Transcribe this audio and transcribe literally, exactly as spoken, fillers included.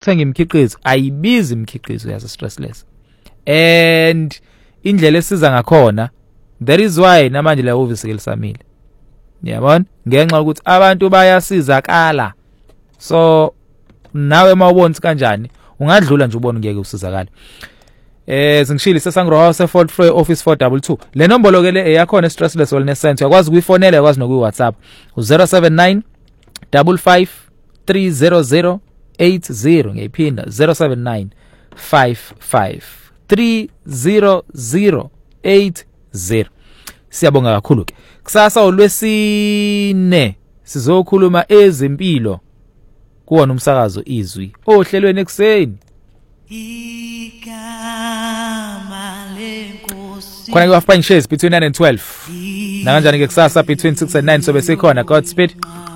ukuthenga imikhiqizo ayibizi imikhiqizo yase Stressless. And indlela esiza ngakhona, that is why namanje la office kelisamile. Yabona? Ngenxa ukuthi abantu bayasizakala. So nawe mawubona kanjani ungadlula nje ubone ngeke usizakala. Eh singishile sesangroho se Fort Free office four two two. Le nombolo ke le eyakhona Stressless Wellness Center uyakwazi ukuyifonela uyakwazi nokuyi WhatsApp zero seven nine five five three zero zero eight zero ngiyiphinda zero seven nine five five three zero zero eight zero. Siyabonga kakhulu ke. Kusasa olwesine sizokhuluma ezimpilo kuwona umsakazo izwi ohlelweni ekseni. Khona ku half pint shares between nine and twelve. Na kanjani ke kusasa between six and nine so bese khona Godspeed.